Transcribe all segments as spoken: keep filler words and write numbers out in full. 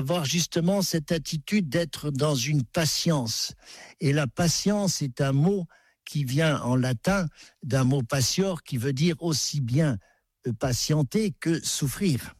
Avoir justement cette attitude d'être dans une patience. Et la patience est un mot qui vient en latin d'un mot patior qui veut dire aussi bien patienter que souffrir.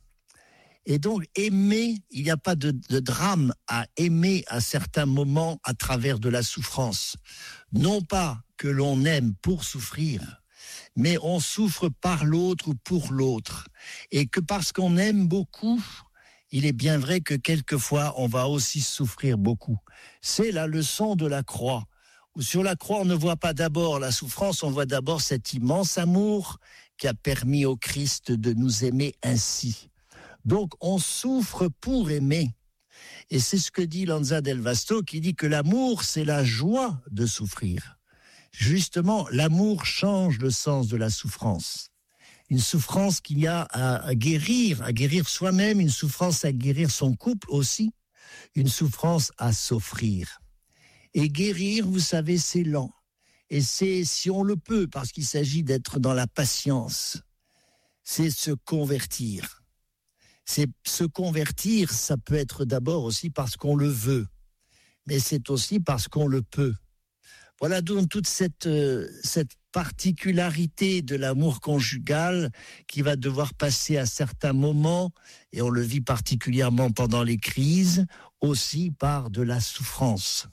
Et donc aimer, il n'y a pas de, de drame à aimer à certains moments à travers de la souffrance. Non pas que l'on aime pour souffrir, mais on souffre par l'autre ou pour l'autre. Et que parce qu'on aime beaucoup, il est bien vrai que quelquefois, on va aussi souffrir beaucoup. C'est la leçon de la croix. Où sur la croix, on ne voit pas d'abord la souffrance, on voit d'abord cet immense amour qui a permis au Christ de nous aimer ainsi. Donc, on souffre pour aimer. Et c'est ce que dit Lanza del Vasto, qui dit que l'amour, c'est la joie de souffrir. Justement, l'amour change le sens de la souffrance. Une souffrance qu'il y a à, à guérir, à guérir soi-même, une souffrance à guérir son couple aussi, une souffrance à s'offrir. Et guérir, vous savez, c'est lent. Et c'est, si on le peut, parce qu'il s'agit d'être dans la patience, c'est se convertir. C'est se convertir, ça peut être d'abord aussi parce qu'on le veut, mais c'est aussi parce qu'on le peut. Voilà donc toute cette, euh, cette particularité de l'amour conjugal qui va devoir passer à certains moments, et on le vit particulièrement pendant les crises, aussi par de la souffrance.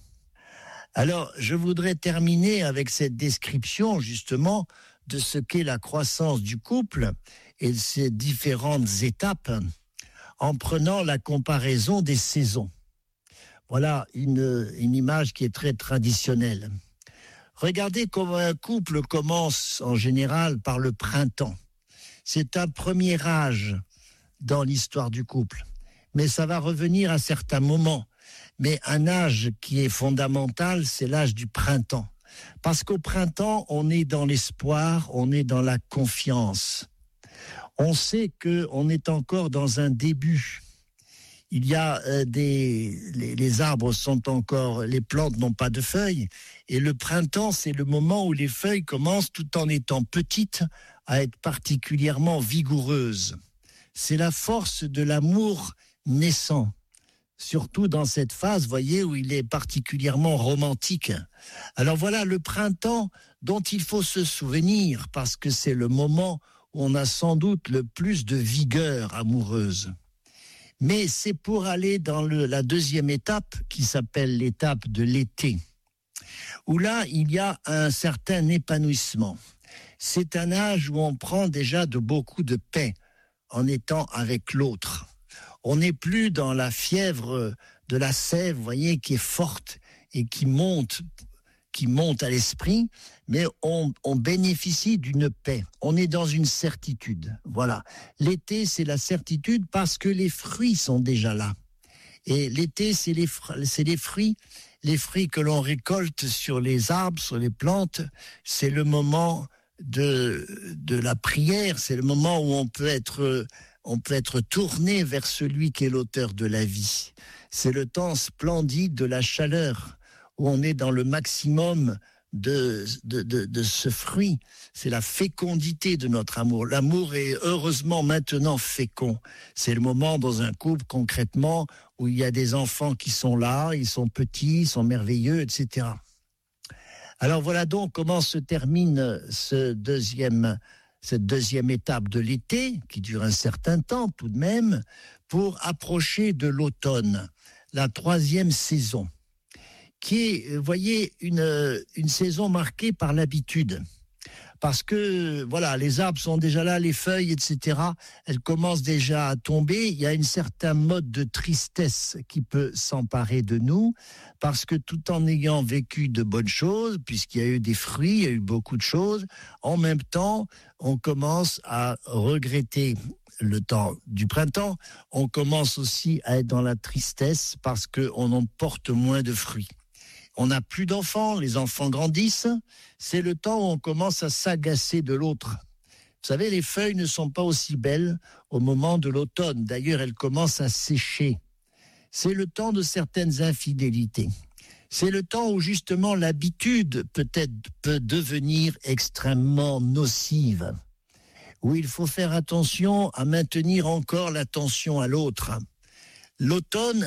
Alors, je voudrais terminer avec cette description, justement, de ce qu'est la croissance du couple et de ses différentes étapes, en prenant la comparaison des saisons. Voilà une, une image qui est très traditionnelle. Regardez comment un couple commence en général par le printemps. C'est un premier âge dans l'histoire du couple, mais ça va revenir à certains moments. Mais un âge qui est fondamental, c'est l'âge du printemps. Parce qu'au printemps, on est dans l'espoir, on est dans la confiance. On sait qu'on est encore dans un début. Il y a euh, des... Les, les arbres sont encore... Les plantes n'ont pas de feuilles. Et le printemps, c'est le moment où les feuilles commencent, tout en étant petites, à être particulièrement vigoureuses. C'est la force de l'amour naissant. Surtout dans cette phase, voyez, où il est particulièrement romantique. Alors voilà, le printemps dont il faut se souvenir, parce que c'est le moment où on a sans doute le plus de vigueur amoureuse. Mais c'est pour aller dans le, la deuxième étape, qui s'appelle l'étape de l'été, où là, il y a un certain épanouissement. C'est un âge où on prend déjà de beaucoup de paix en étant avec l'autre. On n'est plus dans la fièvre de la sève, vous voyez, qui est forte et qui monte, qui monte à l'esprit, mais on, on bénéficie d'une paix. On est dans une certitude. Voilà. L'été, c'est la certitude parce que les fruits sont déjà là. Et l'été, c'est les, c'est les fruits, les fruits que l'on récolte sur les arbres, sur les plantes. C'est le moment de, de la prière, c'est le moment où on peut être... on peut être tourné vers celui qui est l'auteur de la vie. C'est le temps splendide de la chaleur, où on est dans le maximum de, de, de, de ce fruit. C'est la fécondité de notre amour. L'amour est heureusement maintenant fécond. C'est le moment dans un couple, concrètement, où il y a des enfants qui sont là, ils sont petits, ils sont merveilleux, et cetera. Alors voilà donc comment se termine ce deuxième cette deuxième étape de l'été, qui dure un certain temps tout de même, pour approcher de l'automne, la troisième saison, qui est, vous voyez, une, une saison marquée par l'habitude. Parce que, voilà, les arbres sont déjà là, les feuilles, et cetera, elles commencent déjà à tomber. Il y a un certain mode de tristesse qui peut s'emparer de nous, parce que tout en ayant vécu de bonnes choses, puisqu'il y a eu des fruits, il y a eu beaucoup de choses, en même temps, on commence à regretter le temps du printemps. On commence aussi à être dans la tristesse parce qu'on en porte moins de fruits. On n'a plus d'enfants, les enfants grandissent, c'est le temps où on commence à s'agacer de l'autre. Vous savez, les feuilles ne sont pas aussi belles au moment de l'automne. D'ailleurs, elles commencent à sécher. C'est le temps de certaines infidélités. C'est le temps où justement l'habitude peut-être peut devenir extrêmement nocive, où il faut faire attention à maintenir encore l'attention à l'autre. L'automne